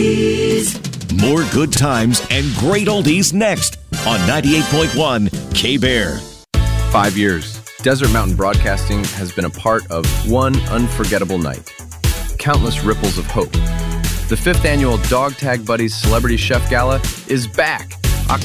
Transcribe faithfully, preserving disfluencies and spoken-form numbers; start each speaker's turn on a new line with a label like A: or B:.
A: oldies.
B: More good times and great oldies next on ninety-eight point one K-Bear.
C: Five years. Desert Mountain Broadcasting has been a part of one unforgettable night. Countless ripples of hope. The fifth annual Dog Tag Buddies Celebrity Chef Gala is back.